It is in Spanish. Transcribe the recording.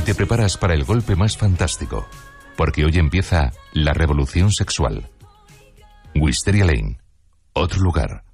te preparas para el golpe más fantástico, porque hoy empieza la revolución sexual. Wisteria Lane, otro lugar.